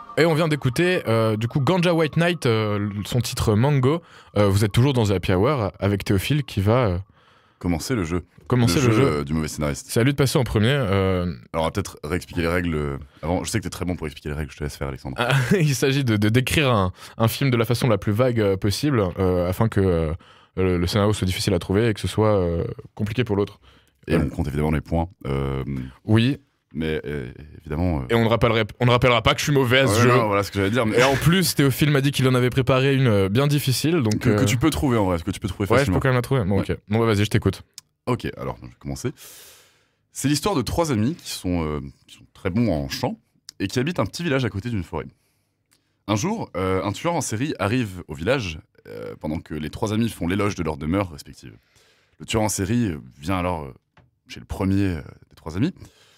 Et on vient d'écouter du coup Ganja White Knight, son titre Mango. Vous êtes toujours dans The Happy Hour avec Théophile qui va Commencer le jeu. commencer le jeu. Du mauvais scénariste. C'est à lui de passer en premier. Alors on va peut-être réexpliquer les règles avant. Je sais que t'es très bon pour expliquer les règles, je te laisse faire Alexandre. Il s'agit de décrire un film de la façon la plus vague possible afin que le scénario soit difficile à trouver et que ce soit compliqué pour l'autre. Et on compte évidemment les points. Oui, Mais évidemment... et on ne rappellera pas que je suis mauvais à ce ouais, jeu. non, voilà ce que j'allais dire. Mais Et en plus, Théophile m'a dit qu'il en avait préparé une bien difficile. Donc, que tu peux trouver en vrai, que tu peux trouver ouais, je facilement. peux quand même la trouver. Bon, ok. Bon, bah, vas-y, je t'écoute. Ok, alors je vais commencer. C'est l'histoire de trois amis qui sont très bons en chant et qui habitent un petit village à côté d'une forêt. Un jour, un tueur en série arrive au village pendant que les trois amis font l'éloge de leur demeure respective. Le tueur en série vient alors chez le premier des trois amis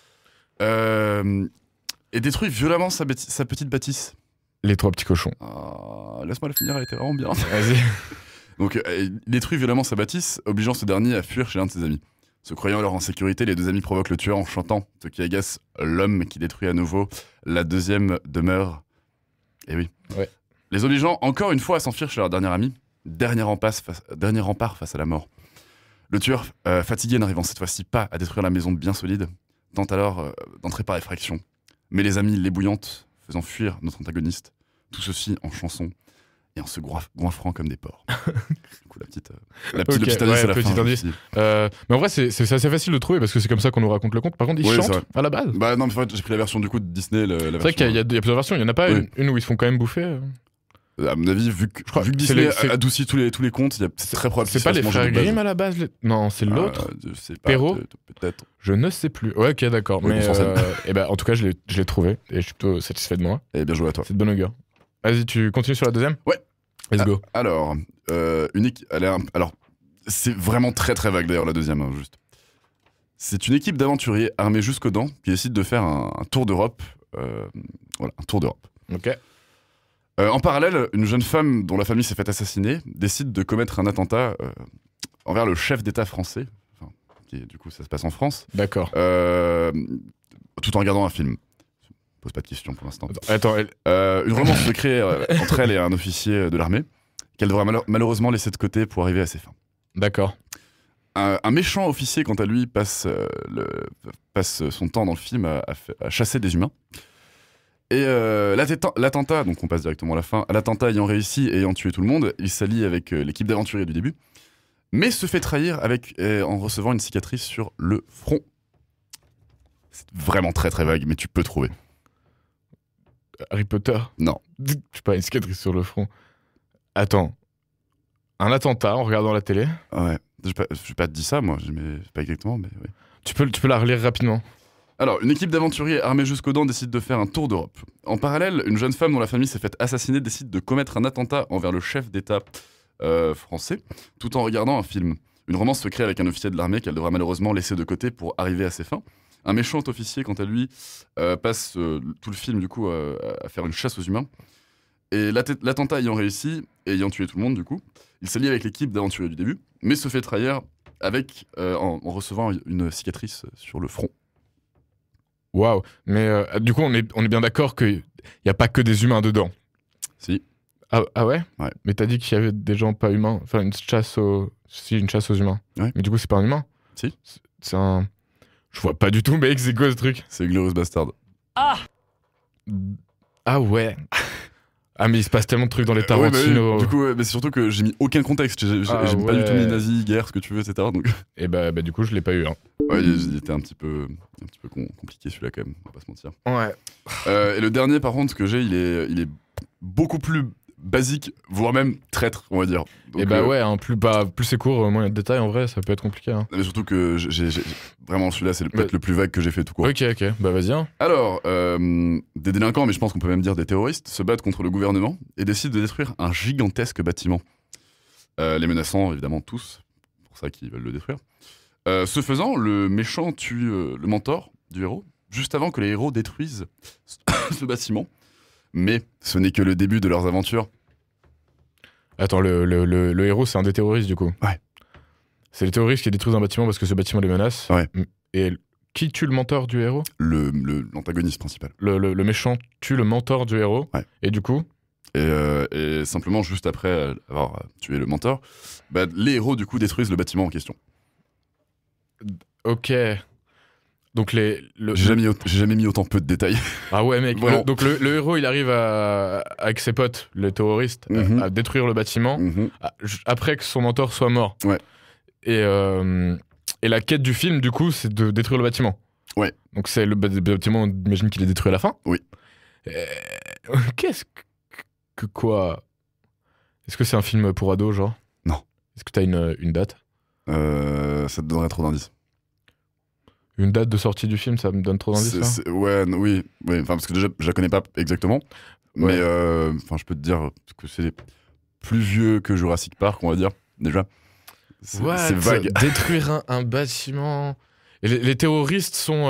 et détruit violemment sa petite bâtisse. Les trois petits cochons. Ah, laisse-moi la finir, elle était vraiment bien. Vas-y. Donc, il détruit violemment sa bâtisse, obligeant ce dernier à fuir chez l'un de ses amis. Se croyant alors en sécurité, les deux amis provoquent le tueur en chantant, ce qui agace l'homme qui détruit à nouveau la deuxième demeure. Et oui. Ouais. Les obligeant encore une fois à s'enfuir chez leur dernier ami, dernier rempart face à la mort. Le tueur, fatigué, n'arrivant cette fois-ci pas à détruire la maison bien solide, tente alors d'entrer par effraction. Mais les amis l'ébouillantent, faisant fuir notre antagoniste, tout ceci en chanson et en se goinfrant comme des porcs. Du coup, le Ok, petit indice ouais, à la petit fin. indice. Mais en vrai, c'est assez facile de trouver parce que c'est comme ça qu'on nous raconte le conte. Par contre, ils Oui, c'est chantent vrai. à la base. Bah non, mais en fait, j'ai pris la version du coup de Disney. C'est vrai qu'il y a plusieurs versions. Il y en a pas Oui. une où ils se font quand même bouffer. À mon avis, vu que crois que Disney c'est adoucit tous les contes, c'est très probable C'est qu'ils pas se les fassent manger frères de base. Grimm à la base Non, c'est l'autre. Je sais pas. Perrault Peut-être. Je ne sais plus. Ouais, ok, d'accord. Ouais, Mais bon, sans et ben, en tout cas, je l'ai trouvé et je suis plutôt satisfait de moi. Et bien joué à toi. C'est de bonne augure. Vas-y, tu continues sur la deuxième. Ouais. Let's go. Alors, alors, c'est vraiment très très vague d'ailleurs la deuxième, hein, juste. C'est une équipe d'aventuriers armés jusqu'aux dents qui décide de faire un tour d'Europe. Voilà, un tour d'Europe. Ok. En parallèle, une jeune femme dont la famille s'est fait assassiner décide de commettre un attentat envers le chef d'État français. Enfin, du coup, ça se passe en France. D'accord. Tout en regardant un film. Pose pas de questions pour l'instant. Attends, Une romance se crée entre elle et un officier de l'armée qu'elle devra malheureusement laisser de côté pour arriver à ses fins. d'accord. Un méchant officier, quant à lui, passe son temps dans le film à chasser des humains. Et l'attentat, donc on passe directement à la fin, à l'attentat ayant réussi et ayant tué tout le monde, il s'allie avec l'équipe d'aventuriers du début, mais se fait trahir en recevant une cicatrice sur le front. C'est vraiment très très vague, mais tu peux trouver. Harry Potter. Non. Je sais pas, une cicatrice sur le front. Attends. Un attentat en regardant la télé. Ouais. Je vais pas te dire ça, moi, mais pas exactement, mais oui. Tu peux la relire rapidement. Alors, une équipe d'aventuriers armés jusqu'aux dents décide de faire un tour d'Europe. En parallèle, une jeune femme dont la famille s'est faite assassiner décide de commettre un attentat envers le chef d'État français, tout en regardant un film. Une romance se crée avec un officier de l'armée qu'elle devra malheureusement laisser de côté pour arriver à ses fins. Un méchant officier, quant à lui, passe tout le film du coup à faire une chasse aux humains. Et l'attentat ayant réussi, et ayant tué tout le monde du coup, il s'allie avec l'équipe d'aventuriers du début, mais se fait trahir en recevant une cicatrice sur le front. Waouh. Mais du coup, on est bien d'accord qu'il n'y a pas que des humains dedans. Si. Ah ouais. Ouais. Mais t'as dit qu'il y avait des gens pas humains. Enfin, une chasse aux humains. Ouais. Mais du coup, c'est pas un humain. Si. C'est un... Je vois pas du tout, mec, c'est quoi ce truc? C'est Glorious Bastard. Ah ouais. Ah mais il se passe tellement de trucs dans les Ouais, Tarantino. du coup, mais c'est surtout que j'ai mis aucun contexte. J'ai Ah pas du tout mis ouais. nazi, guerre, ce que tu veux, etc. Donc, Et bah du coup, je l'ai pas eu. Hein. ouais, il était un petit peu compliqué celui-là quand même, on va pas se mentir. Ouais. Et le dernier, par contre, que j'ai, il est beaucoup plus basique, voire même traître, on va dire. Donc, Et bah ouais, hein, plus c'est court, moins il y a de détails en vrai, ça peut être compliqué. Hein. Mais surtout que vraiment celui-là, c'est peut-être le plus vague que j'ai fait tout court. Ok, bah vas-y. Hein. Alors, des délinquants, mais je pense qu'on peut même dire des terroristes, se battent contre le gouvernement et décident de détruire un gigantesque bâtiment. Les menaçant évidemment tous, pour ça qu'ils veulent le détruire. Ce faisant, le méchant tue le mentor du héros, juste avant que les héros détruisent ce bâtiment. Mais ce n'est que le début de leurs aventures. Attends, le héros, c'est un des terroristes du coup. Ouais. C'est les terroristes qui détruisent un bâtiment parce que ce bâtiment les menace. Ouais. Et qui tue le mentor du héros? L'antagoniste principal. Le méchant tue le mentor du héros. Ouais. Et du coup? Et simplement, juste après avoir tué le mentor, bah, les héros, du coup, détruisent le bâtiment en question. Ok. Donc J'ai jamais mis autant peu de détails. Ah ouais mec, Vraiment. donc le héros il arrive avec ses potes, les terroristes, à détruire le bâtiment après que son mentor soit mort. Ouais. Et la quête du film du coup c'est de détruire le bâtiment. Ouais. Donc c'est le bâtiment, on imagine qu'il est détruit à la fin. Oui. Qu'est-ce que quoi? Est-ce que c'est un film pour ados genre? Non. Est-ce que t'as une date? Ça te donnerait trop d'indices. Une date de sortie du film, ça me donne trop d'indices ça? Ouais, oui. Enfin, parce que déjà, je la connais pas exactement. Ouais. Mais je peux te dire que c'est plus vieux que Jurassic Park, on va dire. Déjà. C'est vague. Détruire un bâtiment. Et les terroristes sont.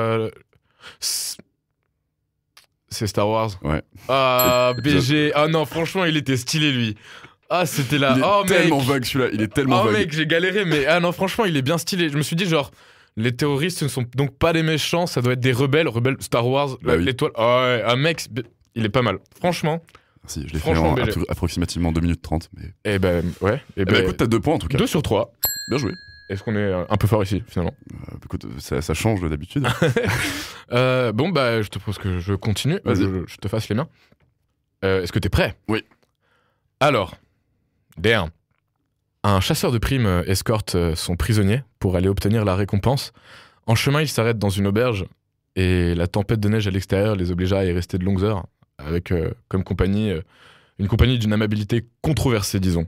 C'est Star Wars. Ouais. Ah, BG. Ah non, franchement, il était stylé lui. Ah, c'était là. Il est Oh, tellement mec. vague celui-là. Il est tellement vague. Oh, mec, j'ai galéré, mais ah non, franchement, il est bien stylé. Je me suis dit, genre, les terroristes ne sont donc pas des méchants, ça doit être des rebelles. Rebelles Star Wars, Bah oui. l'étoile. Ah ouais, un mec, il est pas mal. Franchement. Si, je l'ai fait Franchement, en BG. approximativement 2 minutes 30. Mais... Eh ben, ouais. Eh ben, écoute, t'as 2 points en tout cas. 2 sur 3. Bien joué. Est-ce qu'on est un peu fort ici, finalement? Écoute, ça change d'habitude. Bon, bah, je te propose que je continue. Vas-y. Je te fasse les mains. Est-ce que t'es prêt? Oui. Alors, damn. Un chasseur de primes escorte son prisonnier pour aller obtenir la récompense. En chemin, il s'arrête dans une auberge et la tempête de neige à l'extérieur les obligea à y rester de longues heures avec comme compagnie une compagnie d'une amabilité controversée, disons.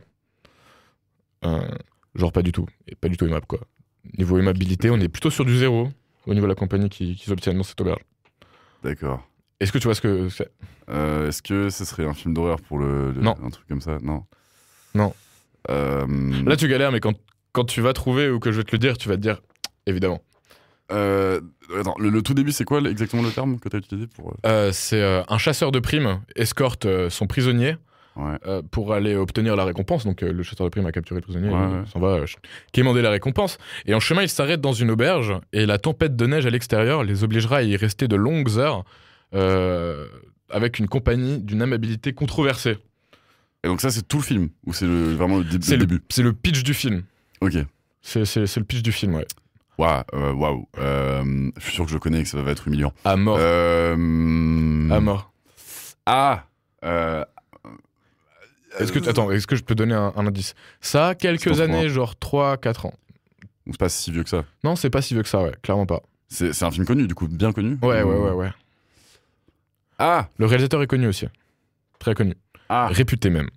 Genre pas du tout. Et pas du tout aimable, quoi. Niveau aimabilité, on est plutôt sur du 0 au niveau de la compagnie qu'ils obtiennent dans cette auberge. D'accord. Est-ce que tu vois ce que c'est? Est-ce que ce serait un film d'horreur pour Non. un truc comme ça? Non. Non. Là, Là, tu galères, mais quand tu vas trouver ou que je vais te le dire, tu vas te dire, évidemment. attends, le tout début, c'est quoi exactement le terme que tu as utilisé pour... C'est un chasseur de primes escorte son prisonnier Ouais. pour aller obtenir la récompense. Donc le chasseur de primes a capturé le prisonnier, Ouais. il s'en va quémander la récompense. Et en chemin, il s'arrête dans une auberge et la tempête de neige à l'extérieur les obligera à y rester de longues heures avec une compagnie d'une amabilité controversée. Et donc ça, c'est tout le film? Ou c'est vraiment le C'est début? C'est le pitch du film. Ok. C'est le pitch du film, ouais. Waouh. Je suis sûr que je le connais et que ça va être humiliant. À mort. À mort. Est-ce que je peux donner un indice? Ça a quelques C'est pas années, genre 3-4 ans. C'est pas si vieux que ça. Non, c'est pas si vieux que ça, ouais, clairement pas. C'est un film connu, du coup, bien connu? Ouais. Ah Le réalisateur est connu aussi. Très connu. Réputé même.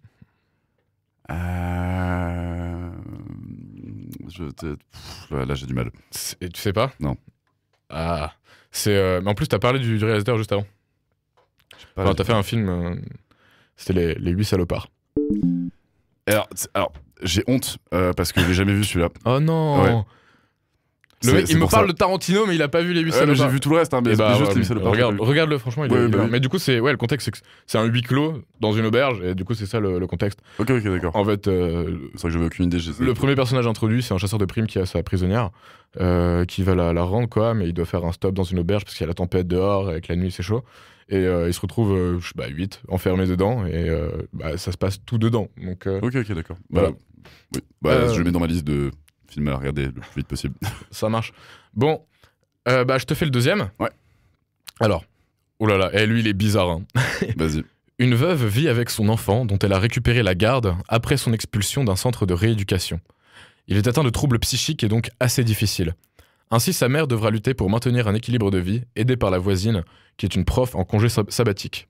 Là, j'ai du mal. Et tu sais pas? Non. Ah. Mais en plus, t'as parlé du réalisateur juste avant. Enfin, t'as fait un film. C'était les 8 salopards. Alors j'ai honte parce que je l'ai jamais vu celui-là. Oh non. Ouais. Le mec, C'est il me pour parle ça. de Tarantino, mais il a pas vu les 8 Mais salopards. j'ai vu tout le reste, hein, mais Et bah, juste les 8 salopards. regarde-le, franchement, il est Ouais, bien. bah oui. Mais du coup, le contexte, c'est que c'est un huis clos dans une auberge, et du coup, c'est ça le contexte. Ok, d'accord. En fait, C'est vrai que j'avais aucune idée. le premier personnage introduit, c'est un chasseur de primes qui a sa prisonnière, qui va la rendre, quoi, mais il doit faire un stop dans une auberge parce qu'il y a la tempête dehors, et que la nuit, c'est chaud. Et il se retrouve 8 enfermés dedans, et ça se passe tout dedans. Donc, Ok, d'accord. Voilà. Oui. Je le mets dans ma liste de films à regarder le plus vite possible. ça marche. Bon, je te fais le deuxième. Ouais. Alors, oh là là, lui, il est bizarre, hein. Vas-y. Une veuve vit avec son enfant dont elle a récupéré la garde après son expulsion d'un centre de rééducation. Il est atteint de troubles psychiques et donc assez difficile. Ainsi, sa mère devra lutter pour maintenir un équilibre de vie, aidée par la voisine, qui est une prof en congé sabbatique.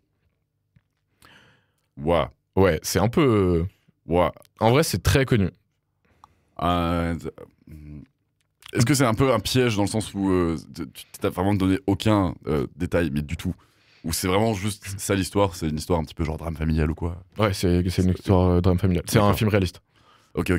Waouh. Ouais, c'est un peu... En vrai, c'est très connu. Est-ce que c'est un peu un piège dans le sens où tu t'as vraiment donné aucun détail, mais du tout? Ou c'est vraiment juste ça l'histoire? C'est une histoire un petit peu genre drame familial ou quoi? Ouais, c'est une histoire drame familial. C'est un D'accord. film réaliste. Ok.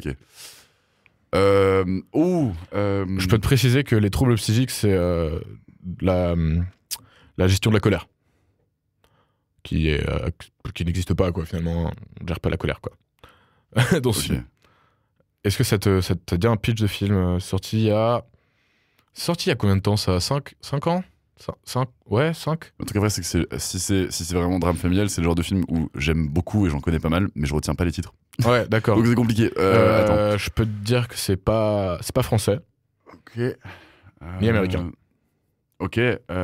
Je peux te préciser que les troubles psychiques, c'est la gestion de la colère. Qui n'existe pas, quoi, finalement. On ne gère pas la colère, quoi. Dans ce film. Est-ce que ça te dit un pitch de film sorti il y a C'est sorti il y a combien de temps ça? 5 ans? 5? Ouais, 5. En tout cas, vrai, c'est que si c'est vraiment drame familial, c'est le genre de film où j'aime beaucoup et j'en connais pas mal, mais je retiens pas les titres. Ouais, d'accord. Donc c'est compliqué. Attends. Je peux te dire que c'est pas français. Ok. Ni américain. Ok.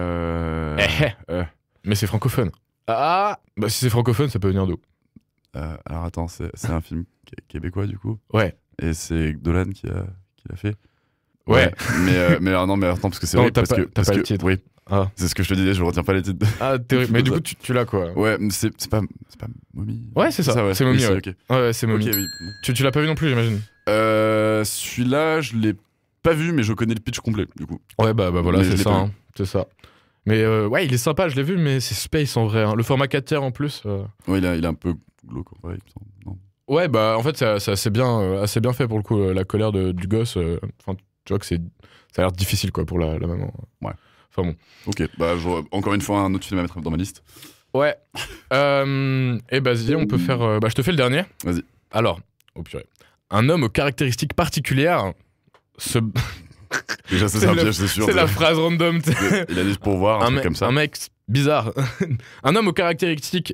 Mais c'est francophone. Ah, bah si c'est francophone, ça peut venir d'où? Alors attends, c'est un film québécois du coup. Ouais. Et c'est Dolan qui l'a fait. Ouais. Mais alors non, mais attends, parce que c'est Non, vrai t'as parce que pas le titre. Oui. Ah, C'est ce que je te disais, je retiens pas les titres. terrible. Mais du coup, tu l'as quoi? Ouais, mais c'est pas Mommy. Ouais, c'est ça. ouais. C'est Mommy, Oui, ouais. ok. Ouais, c'est Mommy. Ok, oui. Tu l'as pas vu non plus, j'imagine. Celui-là, je l'ai pas vu, mais je connais le pitch complet, du coup. Ouais, bah voilà, Mais je c'est l'ai ça. pas Hein. C'est ça. Mais ouais, il est sympa, je l'ai vu, mais c'est space en vrai. Hein. Le format 4 tiers en plus. Ouais, il est un peu glauque, en vrai, il me semble. Non. Ouais, bah en fait, c'est assez bien fait pour le coup. La colère du gosse. Enfin, tu vois que ça a l'air difficile quoi pour la maman. Ouais. Enfin bon. Ok, bah encore une fois, un autre film à mettre dans ma liste. Ouais. Et bah, on peut faire. Bah, je te fais le dernier. Vas-y. Alors, oh purée. Un homme aux caractéristiques particulières se. Déjà, ça, c'est un piège, c'est sûr. C'est la phrase random. T'sais. Il a dit pour voir, un truc comme ça. Un mec bizarre. Un homme aux caractéristiques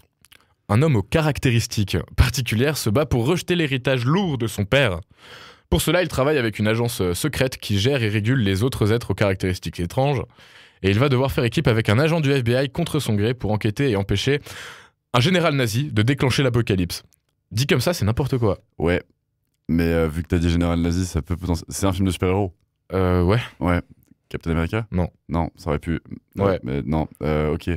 particulières se bat pour rejeter l'héritage lourd de son père. Pour cela, il travaille avec une agence secrète qui gère et régule les autres êtres aux caractéristiques étranges. Et il va devoir faire équipe avec un agent du FBI contre son gré pour enquêter et empêcher un général nazi de déclencher l'apocalypse. Dit comme ça, c'est n'importe quoi. Ouais. Mais vu que t'as dit Général Nazi, ça peut potentiellement. C'est un film de super-héros. Ouais. Ouais. Captain America? Non. Non, ça aurait pu. Non, Ouais. Mais non. Ok.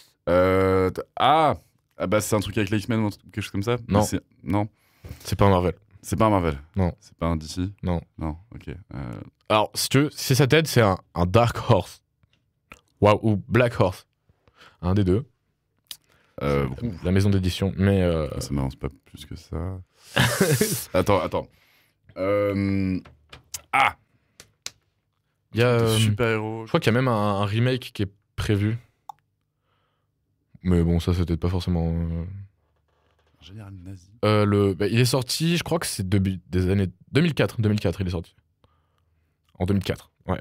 Bah c'est un truc avec les X-Men ou quelque chose comme ça? Non. Non. C'est pas un Marvel. C'est pas un Marvel. Non. C'est pas un DC. Non. Non. Ok. Alors, si tu veux, si ça t'aide, c'est un Dark Horse. Ou Black Horse. Un des deux. La maison d'édition. Mais. Ça m'avance pas plus que ça. Attends. Il y a. Super-héros. Je crois qu'il y a même un remake qui est prévu. Mais bon, ça, c'est peut-être pas forcément. Général Nazi. Il est sorti, je crois que c'est des années 2004. 2004, il est sorti. En 2004, ouais.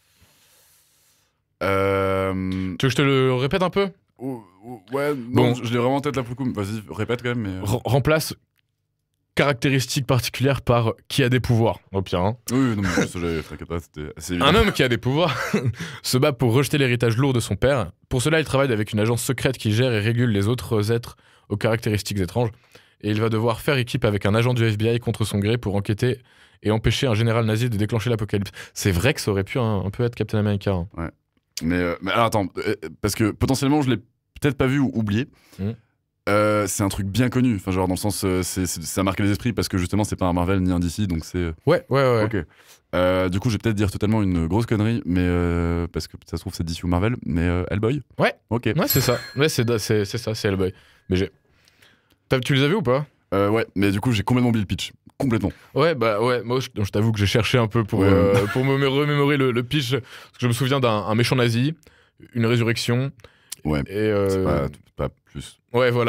Tu veux que je te le répète un peu? Ouais, Bon. non, je l'ai vraiment en tête là pour le coup. Vas-y, répète quand même. Mais... Remplace caractéristiques particulières par qui a des pouvoirs, au pire. Hein. Oui, non, mais ça, t'inquiète pas, c'était assez évident. Un homme qui a des pouvoirs se bat pour rejeter l'héritage lourd de son père. Pour cela, il travaille avec une agence secrète qui gère et régule les autres êtres aux caractéristiques étranges. Et il va devoir faire équipe avec un agent du FBI contre son gré pour enquêter et empêcher un général nazi de déclencher l'apocalypse. C'est vrai que ça aurait pu un peu être Captain America. Hein. Ouais. Mais alors attends, parce que potentiellement je l'ai peut-être pas vu ou oublié. C'est un truc bien connu, enfin genre dans le sens ça marque les esprits parce que justement c'est pas un Marvel ni un DC donc c'est. Ouais. Ok. Du coup je vais peut-être dire totalement une grosse connerie, mais parce que ça se trouve c'est DC ou Marvel, mais Hellboy. Ouais. Ok. Ouais c'est ça. Ouais c'est ça, c'est Hellboy. Mais tu les as vus ou pas? Ouais, mais du coup j'ai complètement oublié le pitch. Complètement. Ouais, bah ouais, moi je t'avoue que j'ai cherché un peu pour me remémorer le pitch. Parce que je me souviens d'un méchant nazi, une résurrection. Ouais. Et c'est pas plus. Ouais, voilà.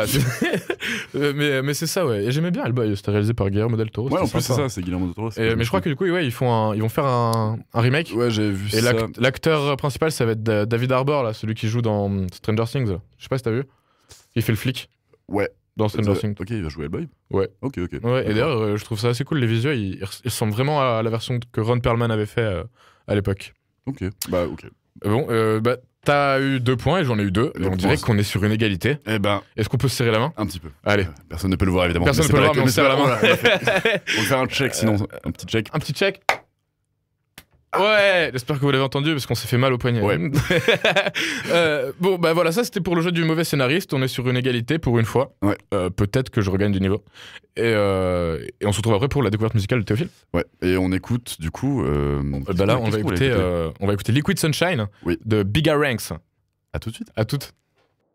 mais c'est ça, ouais. Et j'aimais bien Hellboy, c'était réalisé par Guillermo del Toro. Ouais, en plus c'est ça, c'est Guillermo del Toro. Mais je crois que du coup, ouais, ils vont faire un remake. Ouais, j'ai vu et ça. L'acteur principal, ça va être David Harbour, là, celui qui joue dans Stranger Things. Là. Je sais pas si t'as vu. Il fait le flic. Ouais. Dans Stranger Things. Ok, il va jouer Hellboy. Ouais. Ok. Ouais, et d'ailleurs, je trouve ça assez cool. Les visuels, ils ressemblent vraiment à la version que Ron Perlman avait fait à l'époque. Ok. Bah, ok. Bon, t'as eu 2 points et j'en ai eu 2. Et on dirait qu'on est sur une égalité. Eh ben. Est-ce qu'on peut se serrer la main? Un petit peu. Allez. Personne ne peut le voir évidemment. Personne ne peut le voir, mais on se serre la main. On va faire un check sinon. Un petit check. Un petit check. Ouais, j'espère que vous l'avez entendu parce qu'on s'est fait mal au poignet. Ouais. Bon, bah voilà, ça c'était pour le jeu du mauvais scénariste. On est sur une égalité pour une fois. Ouais. Peut-être que je regagne du niveau. Et on se retrouve après pour la découverte musicale de Théophile. Ouais. Et on écoute du coup. Bah là, on va écouter Liquid Sunshine de Bigga Ranks. À tout de suite. À toutes.